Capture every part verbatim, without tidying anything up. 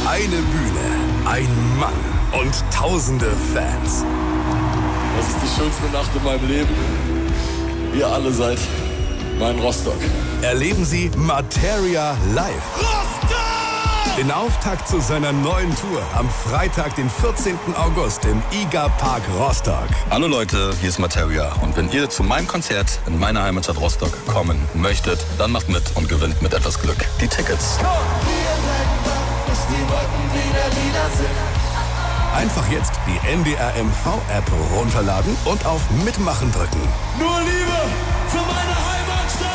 Eine Bühne, ein Mann und tausende Fans. Das ist die schönste Nacht in meinem Leben. Ihr alle seid mein Rostock. Erleben Sie Materia live. Rostock! Den Auftakt zu seiner neuen Tour am Freitag, den vierzehnten August im I G A Park Rostock. Hallo Leute, hier ist Materia. Und wenn ihr zu meinem Konzert in meiner Heimatstadt Rostock kommen möchtet, dann macht mit und gewinnt mit etwas Glück die Tickets. Einfach jetzt die N D R M V-App runterladen und auf Mitmachen drücken. Nur Liebe für meine Heimatstadt!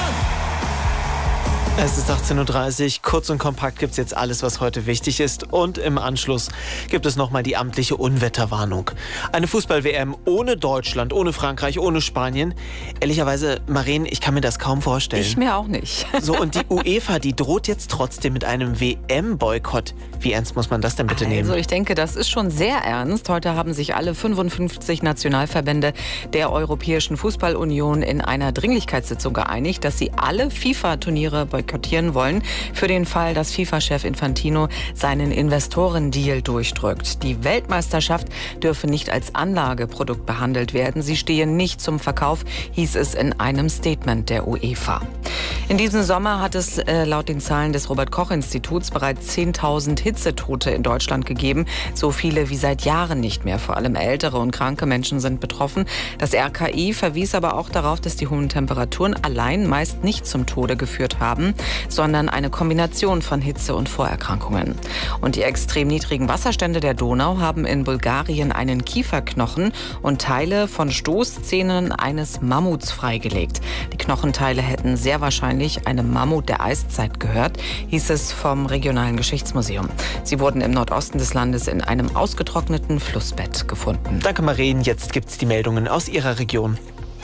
Es ist achtzehn Uhr dreißig, kurz und kompakt gibt es jetzt alles, was heute wichtig ist. Und im Anschluss gibt es nochmal die amtliche Unwetterwarnung. Eine Fußball-W M ohne Deutschland, ohne Frankreich, ohne Spanien. Ehrlicherweise, Maren, ich kann mir das kaum vorstellen. Ich mir auch nicht. So, und die UEFA, die droht jetzt trotzdem mit einem W M-Boykott. Wie ernst muss man das denn bitte nehmen? Also ich denke, das ist schon sehr ernst. Heute haben sich alle fünfundfünfzig Nationalverbände der Europäischen Fußballunion in einer Dringlichkeitssitzung geeinigt, dass sie alle FIFA-Turniere boykottieren wollen, für den Fall, dass FIFA-Chef Infantino seinen Investorendeal durchdrückt. Die Weltmeisterschaft dürfe nicht als Anlageprodukt behandelt werden. Sie stehe nicht zum Verkauf, hieß es in einem Statement der UEFA. In diesem Sommer hat es äh, laut den Zahlen des Robert-Koch-Instituts bereits zehntausend Hitzetote in Deutschland gegeben. So viele wie seit Jahren nicht mehr. Vor allem ältere und kranke Menschen sind betroffen. Das R K I verwies aber auch darauf, dass die hohen Temperaturen allein meist nicht zum Tode geführt haben, sondern eine Kombination von Hitze und Vorerkrankungen. Und die extrem niedrigen Wasserstände der Donau haben in Bulgarien einen Kieferknochen und Teile von Stoßzähnen eines Mammuts freigelegt. Die Knochenteile hätten sehr wahrscheinlich einem Mammut der Eiszeit gehört, hieß es vom regionalen Geschichtsmuseum. Sie wurden im Nordosten des Landes in einem ausgetrockneten Flussbett gefunden. Danke, Maren. Jetzt gibt's die Meldungen aus Ihrer Region.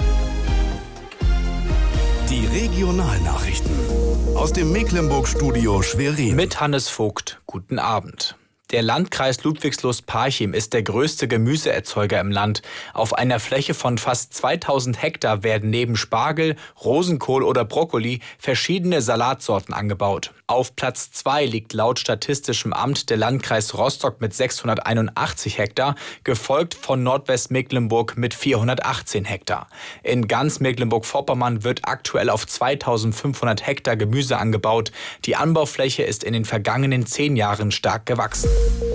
Die Regionalnachrichten aus dem Mecklenburg-Studio Schwerin. Mit Hannes Vogt. Guten Abend. Der Landkreis Ludwigslust-Parchim ist der größte Gemüseerzeuger im Land. Auf einer Fläche von fast zweitausend Hektar werden neben Spargel, Rosenkohl oder Brokkoli verschiedene Salatsorten angebaut. Auf Platz zwei liegt laut Statistischem Amt der Landkreis Rostock mit sechshunderteinundachtzig Hektar, gefolgt von Nordwestmecklenburg mit vierhundertachtzehn Hektar. In ganz Mecklenburg-Vorpommern wird aktuell auf zweitausendfünfhundert Hektar Gemüse angebaut. Die Anbaufläche ist in den vergangenen zehn Jahren stark gewachsen.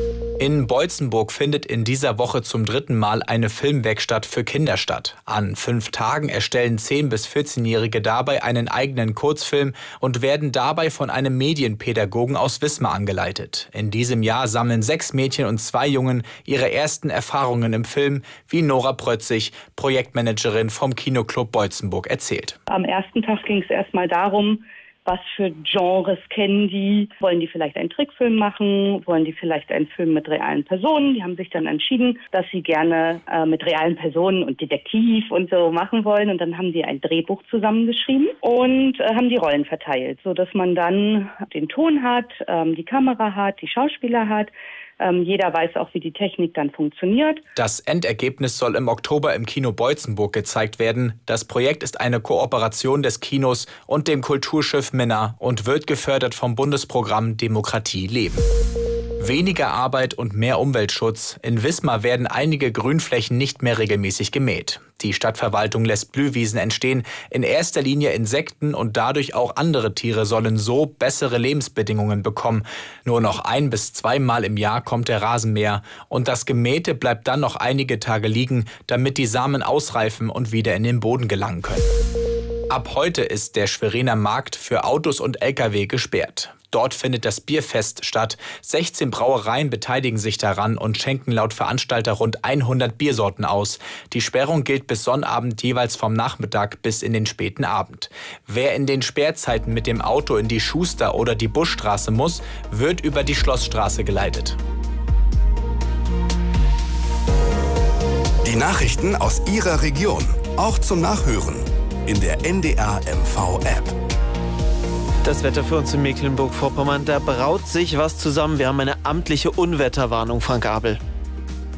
In Boitzenburg findet in dieser Woche zum dritten Mal eine Filmwerkstatt für Kinder statt. An fünf Tagen erstellen zehn- bis vierzehnjährige dabei einen eigenen Kurzfilm und werden dabei von einem Medienpädagogen aus Wismar angeleitet. In diesem Jahr sammeln sechs Mädchen und zwei Jungen ihre ersten Erfahrungen im Film, wie Nora Prötzig, Projektmanagerin vom Kinoclub Boitzenburg, erzählt. Am ersten Tag ging es erstmal darum, was für Genres kennen die? Wollen die vielleicht einen Trickfilm machen? Wollen die vielleicht einen Film mit realen Personen? Die haben sich dann entschieden, dass sie gerne äh, mit realen Personen und Detektiv und so machen wollen. Und dann haben die ein Drehbuch zusammengeschrieben und äh, haben die Rollen verteilt, sodass man dann den Ton hat, ähm, die Kamera hat, die Schauspieler hat. Ähm, jeder weiß auch, wie die Technik dann funktioniert. Das Endergebnis soll im Oktober im Kino Boitzenburg gezeigt werden. Das Projekt ist eine Kooperation des Kinos und dem Kulturschiff Minna und wird gefördert vom Bundesprogramm Demokratie leben. Weniger Arbeit und mehr Umweltschutz. In Wismar werden einige Grünflächen nicht mehr regelmäßig gemäht. Die Stadtverwaltung lässt Blühwiesen entstehen. In erster Linie Insekten und dadurch auch andere Tiere sollen so bessere Lebensbedingungen bekommen. Nur noch ein- bis zweimal im Jahr kommt der Rasenmäher. Und das Gemähte bleibt dann noch einige Tage liegen, damit die Samen ausreifen und wieder in den Boden gelangen können. Ab heute ist der Schweriner Markt für Autos und L K W gesperrt. Dort findet das Bierfest statt. sechzehn Brauereien beteiligen sich daran und schenken laut Veranstalter rund hundert Biersorten aus. Die Sperrung gilt bis Sonnabend jeweils vom Nachmittag bis in den späten Abend. Wer in den Sperrzeiten mit dem Auto in die Schuster- oder die Buschstraße muss, wird über die Schlossstraße geleitet. Die Nachrichten aus Ihrer Region, auch zum Nachhören in der N D R M V-App. Das Wetter für uns in Mecklenburg-Vorpommern, da braut sich was zusammen. Wir haben eine amtliche Unwetterwarnung, Frank Abel.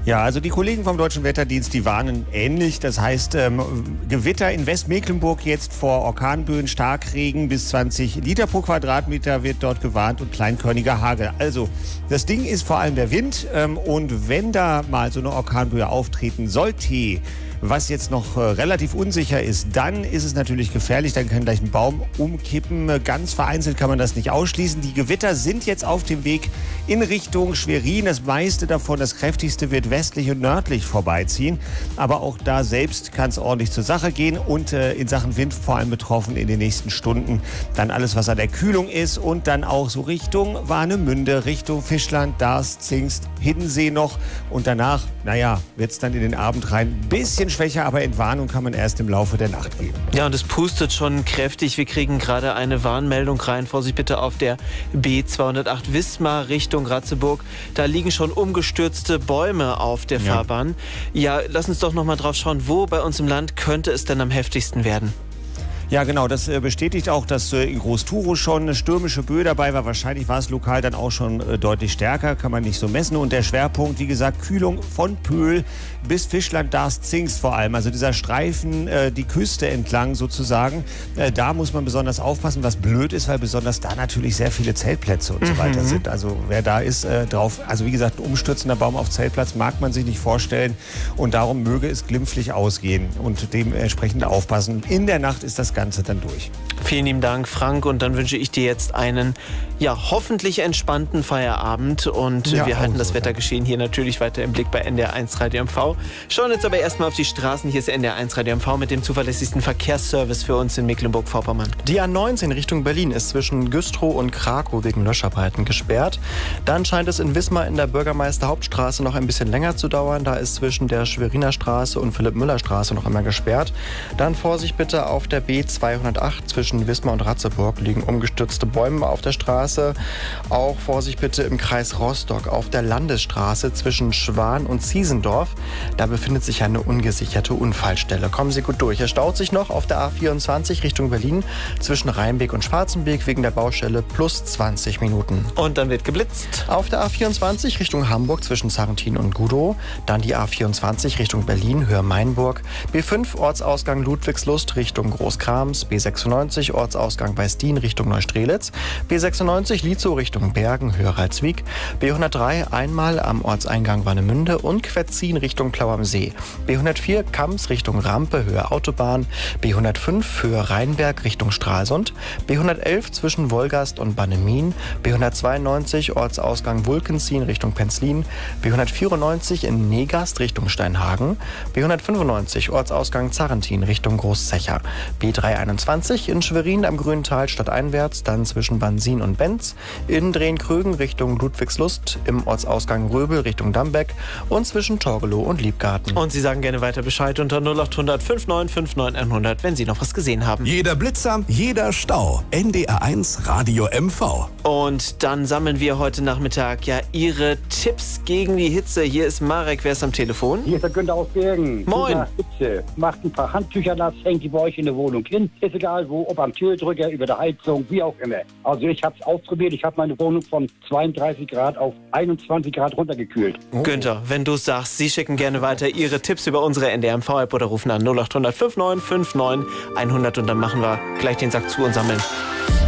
Ja, also die Kollegen vom Deutschen Wetterdienst, die warnen ähnlich. Das heißt, ähm, Gewitter in Westmecklenburg jetzt vor Orkanböen, Starkregen bis zwanzig Liter pro Quadratmeter wird dort gewarnt und kleinkörniger Hagel. Also das Ding ist vor allem der Wind. Ähm, und wenn da mal so eine Orkanböe auftreten sollte, was jetzt noch äh, relativ unsicher ist, dann ist es natürlich gefährlich. Dann kann gleich ein Baum umkippen. Ganz vereinzelt kann man das nicht ausschließen. Die Gewitter sind jetzt auf dem Weg in Richtung Schwerin. Das meiste davon, das kräftigste, wird westlich und nördlich vorbeiziehen. Aber auch da selbst kann es ordentlich zur Sache gehen. Und äh, in Sachen Wind vor allem betroffen in den nächsten Stunden dann alles, was an der Kühlung ist. Und dann auch so Richtung Warnemünde, Richtung Fischland, Darß, Zingst, Hiddensee noch. Und danach, naja, wird es dann in den Abend rein ein bisschen schwächer, aber Entwarnung kann man erst im Laufe der Nacht geben. Ja, und es pustet schon kräftig. Wir kriegen gerade eine Warnmeldung rein. Vorsicht bitte auf der B zweihundertacht Wismar Richtung Ratzeburg. Da liegen schon umgestürzte Bäume auf der Ja. Fahrbahn. Ja, lass uns doch noch mal drauf schauen, wo bei uns im Land könnte es denn am heftigsten werden? Ja, genau. Das äh, bestätigt auch, dass äh, in Groß-Turow schon eine stürmische Böe dabei war. Wahrscheinlich war es lokal dann auch schon äh, deutlich stärker. Kann man nicht so messen. Und der Schwerpunkt, wie gesagt, Kühlung von Pöhl bis Fischland, Darß, Zingst vor allem. Also dieser Streifen, äh, die Küste entlang sozusagen. Äh, da muss man besonders aufpassen, was blöd ist, weil besonders da natürlich sehr viele Zeltplätze und so weiter sind. Also wer da ist, äh, drauf, also wie gesagt, ein umstürzender Baum auf Zeltplatz mag man sich nicht vorstellen. Und darum möge es glimpflich ausgehen und dementsprechend aufpassen. In der Nacht ist das Ganze dann durch. Vielen lieben Dank, Frank. Und dann wünsche ich dir jetzt einen, ja, hoffentlich entspannten Feierabend. Und Ja, wir halten auch das so, Wettergeschehen hier natürlich weiter im Blick bei N D R eins Radio M V. Schauen jetzt aber erstmal auf die Straßen. Hier ist N D R eins Radio M V mit dem zuverlässigsten Verkehrsservice für uns in Mecklenburg-Vorpommern. Die A neunzehn Richtung Berlin ist zwischen Güstrow und Krakow wegen Löscharbeiten gesperrt. Dann scheint es in Wismar in der Bürgermeister-Hauptstraße noch ein bisschen länger zu dauern. Da ist zwischen der Schweriner Straße und Philipp-Müller-Straße noch immer gesperrt. Dann Vorsicht bitte auf der B zweihundertacht zwischen Wismar und Ratzeburg liegen umgestürzte Bäume auf der Straße. Auch Vorsicht bitte im Kreis Rostock auf der Landesstraße zwischen Schwan und Ziesendorf. Da befindet sich eine ungesicherte Unfallstelle. Kommen Sie gut durch. Es staut sich noch auf der A vierundzwanzig Richtung Berlin zwischen Rheinbeek und Schwarzenbeek wegen der Baustelle plus zwanzig Minuten. Und dann wird geblitzt. Auf der A vierundzwanzig Richtung Hamburg zwischen Sarrentin und Gudow. Dann die A vierundzwanzig Richtung Berlin, Höhe Mainburg. B fünf Ortsausgang Ludwigslust Richtung Großkrams. B sechsundneunzig Ortsausgang bei Stien Richtung Neustrelitz. B sechsundneunzig Lietzow Richtung Bergen, Höhe Ralswiek. B hundertdrei einmal am Ortseingang Warnemünde und Quetzin Richtung Plau am See. B hundertvier Kams Richtung Rampe, Höhe Autobahn. B hundertfünf Höhe Rheinberg Richtung Stralsund. B hundertelf zwischen Wolgast und Bannemin. B hundertzweiundneunzig Ortsausgang Wulkenzien Richtung Penzlin. B hundertvierundneunzig in Negast Richtung Steinhagen. B hundertfünfundneunzig Ortsausgang Zarrentin Richtung Großzecher. B dreihunderteinundzwanzig in Schwerin am Grüntal stadteinwärts, dann zwischen Bansin und Benz. In Drehen-Krögen Richtung Ludwigslust, im Ortsausgang Röbel Richtung Dambeck und zwischen Torgelow und Liebgarten. Und Sie sagen gerne weiter Bescheid unter null acht hundert fünfundneunzig neunundfünfzig hundert, wenn Sie noch was gesehen haben. Jeder Blitzer, jeder Stau. N D R eins Radio M V. Und dann sammeln wir heute Nachmittag ja Ihre Tipps gegen die Hitze. Hier ist Marek, wer ist am Telefon? Hier ist der Günther aus Bergen. Moin. Hitze. Macht ein paar Handtücher nass, hängt die bei euch in der Wohnung hin. Ist egal wo, ob am Türdrücker, über der Heizung, wie auch immer. Also ich habe es ausprobiert. Ich habe meine Wohnung von zweiunddreißig Grad auf einundzwanzig Grad runtergekühlt. Oh. Günther, wenn du es sagst, Sie schicken gerne weiter Ihre Tipps über unsere N D R M V-App oder rufen an null acht hundert fünfundneunzig neunundfünfzig hundert und dann machen wir gleich den Sack zu und sammeln